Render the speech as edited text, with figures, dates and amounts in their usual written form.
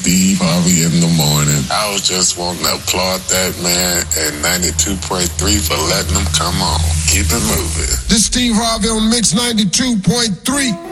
Steve Harvey in the morning. I was just wanting to applaud that man and 92.3 for letting him come on. Keep it moving. This Steve Harvey on Mix 92.3.